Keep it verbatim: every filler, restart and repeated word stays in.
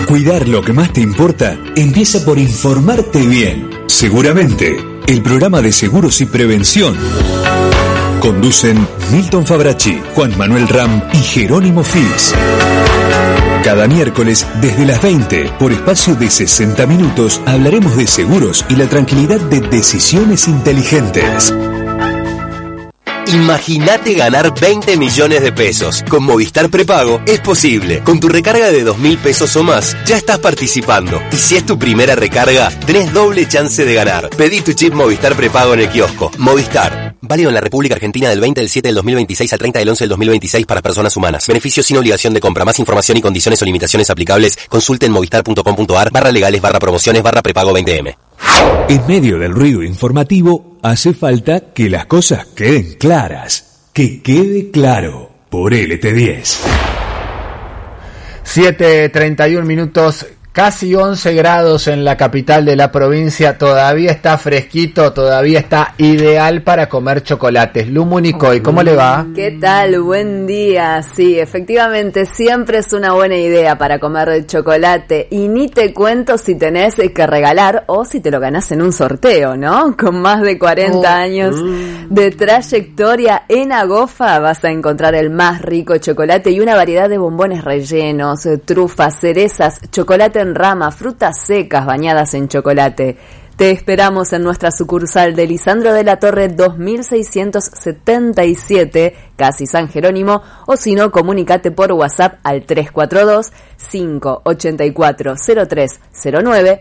Cuidar lo que más te importa empieza por informarte bien. Seguramente, el programa de seguros y prevención. Conducen Milton Fabracci, Juan Manuel Ram y Jerónimo Fix. Cada miércoles, desde las veinte, por espacio de sesenta minutos, hablaremos de seguros y la tranquilidad de decisiones inteligentes. Imagínate ganar veinte millones de pesos. Con Movistar Prepago es posible. Con tu recarga de dos mil pesos o más, ya estás participando. Y si es tu primera recarga, tenés doble chance de ganar. Pedí tu chip Movistar Prepago en el kiosco. Movistar. Válido en la República Argentina del veinte del siete del dos mil veintiséis al treinta del once del dos mil veintiséis para personas humanas. Beneficio sin obligación de compra. Más información y condiciones o limitaciones aplicables. Consulte en movistar.com.ar barra legales barra promociones barra prepago veinte eme. En medio del ruido informativo, hace falta que las cosas queden claras. Que quede claro por L T diez. siete treinta y un minutos, casi once grados en la capital de la provincia. Todavía está fresquito, todavía está ideal para comer chocolates. Lu Municoy, ¿cómo le va? ¿Qué tal? Buen día. Sí, efectivamente, siempre es una buena idea para comer chocolate. Y ni te cuento si tenés que regalar o si te lo ganás en un sorteo, ¿no? Con más de cuarenta oh. años de trayectoria en Agofa vas a encontrar el más rico chocolate y una variedad de bombones rellenos, trufas, cerezas, chocolate en rama, frutas secas bañadas en chocolate. Te esperamos en nuestra sucursal de Lisandro de la Torre dos mil seiscientos setenta y siete, casi San Jerónimo, o si no, comunicate por WhatsApp al tres cuatro dos, cinco ocho cuatro, cero tres cero nueve